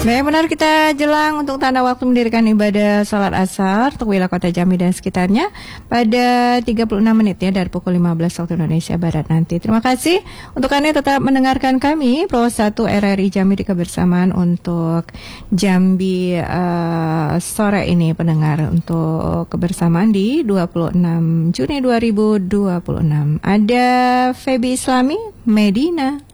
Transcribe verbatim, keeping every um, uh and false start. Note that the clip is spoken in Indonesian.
Baik, benar, kita jelang untuk tanda waktu mendirikan ibadah salat asar untuk wilayah kota Jambi dan sekitarnya pada tiga puluh enam menit ya dari pukul lima belas waktu Indonesia Barat nanti. Terima kasih untuk Anda tetap mendengarkan kami Pro satu R R I Jambi di kebersamaan untuk Jambi uh, sore ini pendengar, untuk kebersamaan di dua puluh enam Juni dua ribu dua puluh enam. Ada Feby Islami, Medina.